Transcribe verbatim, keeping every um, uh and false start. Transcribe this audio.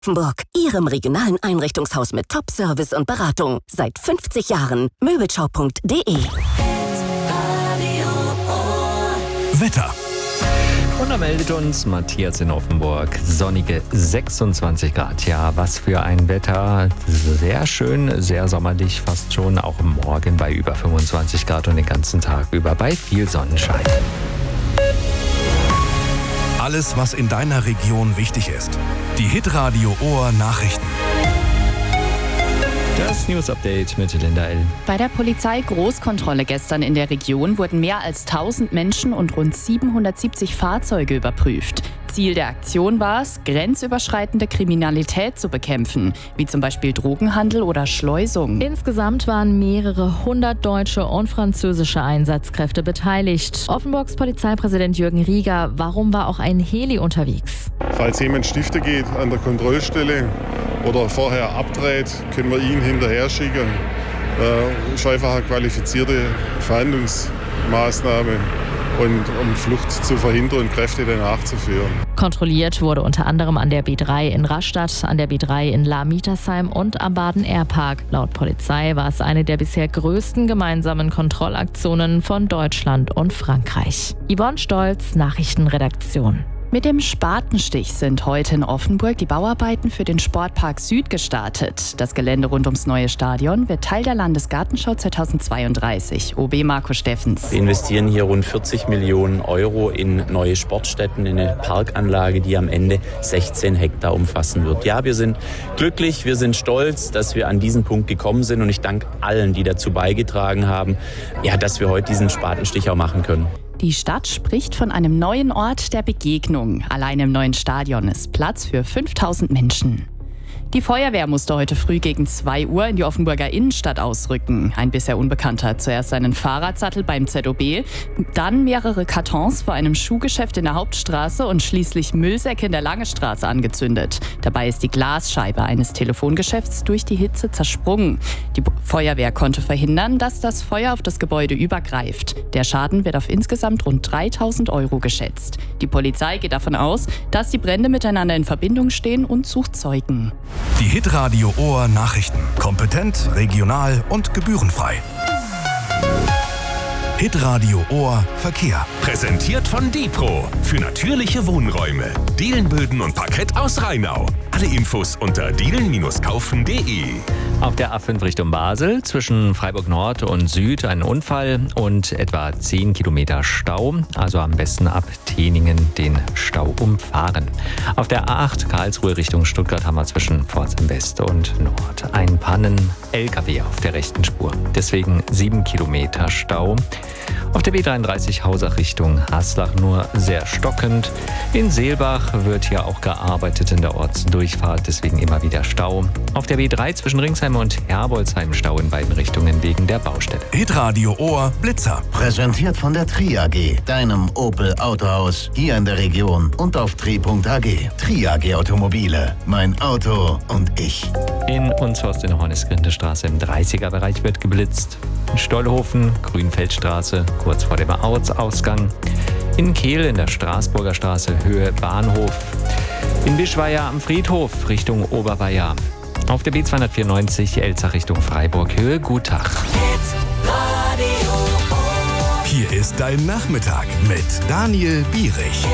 Offenburg, Ihrem regionalen Einrichtungshaus mit Top-Service und Beratung. Seit fünfzig Jahren. Möbelschau punkt de. Wetter. Und da meldet uns Matthias in Offenburg. Sonnige sechsundzwanzig Grad. Ja, was für ein Wetter. Sehr schön, sehr sommerlich, fast schon. Auch morgen bei über fünfundzwanzig Grad und den ganzen Tag über bei viel Sonnenschein. Alles, was in deiner Region wichtig ist. Die Hitradio Ohr Nachrichten. Das News Update mit Linda L. Bei der Polizei Großkontrolle gestern in der Region wurden mehr als tausend Menschen und rund siebenhundertsiebzig Fahrzeuge überprüft. Ziel der Aktion war es, grenzüberschreitende Kriminalität zu bekämpfen, wie zum Beispiel Drogenhandel oder Schleusung. Insgesamt waren mehrere hundert deutsche und französische Einsatzkräfte beteiligt. Offenburgs Polizeipräsident Jürgen Rieger, warum war auch ein Heli unterwegs? Falls jemand Stifte geht an der Kontrollstelle oder vorher abdreht, können wir ihn hinterher schicken. Das ist einfach eine qualifizierte Verhandlungsmaßnahme. Und um Flucht zu verhindern und Kräfte danach zu führen. Kontrolliert wurde unter anderem an der B drei in Rastatt, an der B drei in Lahr-Mietersheim und am Baden-Airpark. Laut Polizei war es eine der bisher größten gemeinsamen Kontrollaktionen von Deutschland und Frankreich. Yvonne Stolz, Nachrichtenredaktion. Mit dem Spatenstich sind heute in Offenburg die Bauarbeiten für den Sportpark Süd gestartet. Das Gelände rund ums neue Stadion wird Teil der Landesgartenschau zweitausendzweiunddreißig. O B Marco Steffens. Wir investieren hier rund vierzig Millionen Euro in neue Sportstätten, in eine Parkanlage, die am Ende sechzehn Hektar umfassen wird. Ja, wir sind glücklich, wir sind stolz, dass wir an diesen Punkt gekommen sind und ich danke allen, die dazu beigetragen haben, ja, dass wir heute diesen Spatenstich auch machen können. Die Stadt spricht von einem neuen Ort der Begegnung. Allein im neuen Stadion ist Platz für fünftausend Menschen. Die Feuerwehr musste heute früh gegen zwei Uhr in die Offenburger Innenstadt ausrücken. Ein bisher Unbekannter hat zuerst einen Fahrradsattel beim Z O B, dann mehrere Kartons vor einem Schuhgeschäft in der Hauptstraße und schließlich Müllsäcke in der Langestraße angezündet. Dabei ist die Glasscheibe eines Telefongeschäfts durch die Hitze zersprungen. Die Feuerwehr konnte verhindern, dass das Feuer auf das Gebäude übergreift. Der Schaden wird auf insgesamt rund dreitausend Euro geschätzt. Die Polizei geht davon aus, dass die Brände miteinander in Verbindung stehen und sucht Zeugen. Die Hitradio Ohr Nachrichten. Kompetent, regional und gebührenfrei. Hitradio Ohr Verkehr. Präsentiert von Dipro für natürliche Wohnräume. Dielenböden und Parkett aus Rheinau. Alle Infos unter dielen kaufen punkt de. Auf der A fünf Richtung Basel zwischen Freiburg Nord und Süd ein Unfall und etwa zehn Kilometer Stau. Also am besten ab Teningen den Stau umfahren. Auf der A acht Karlsruhe Richtung Stuttgart haben wir zwischen Pforzheim West und Nord ein Pannen-L K W auf der rechten Spur. Deswegen sieben Kilometer Stau. Auf der B dreiunddreißig Hausach Richtung Haslach nur sehr stockend. In Seelbach wird hier auch gearbeitet in der Ortsdurchfahrt, deswegen immer wieder Stau. Auf der B drei zwischen Ringsheim und Herbolzheim Stau in beiden Richtungen wegen der Baustelle. Hitradio Ohr Blitzer. Präsentiert von der Tri A G, deinem Opel Autohaus hier in der Region und auf tri punkt a g. Tri A G Automobile, mein Auto und ich. In Unshorst in der Hornisgrinde-Straße im dreißiger-Bereich wird geblitzt. In Stollhofen, Grünfeldstraße, kurz vor dem Ortsausgang. In Kehl in der Straßburger Straße, Höhe Bahnhof. In Bischweier am Friedhof, Richtung Oberweier. Auf der B zweihundertvierundneunzig Elzach Richtung Freiburg, Höhe Gutach. Hier ist dein Nachmittag mit Daniel Bierich.